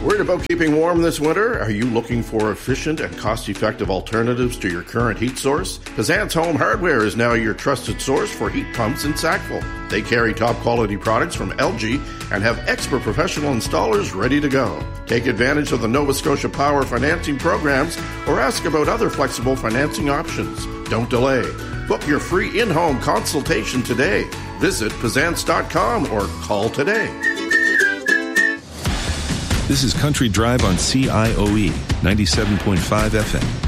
Worried about keeping warm this winter? Are you looking for efficient and cost-effective alternatives to your current heat source? Pazant's Home Hardware is now your trusted source for heat pumps in Sackville. They carry top-quality products from LG and have expert professional installers ready to go. Take advantage of the Nova Scotia Power financing programs or ask about other flexible financing options. Don't delay. Book your free in-home consultation today. Visit Pazants.com or call today. This is Country Drive on CIOE 97.5 FM.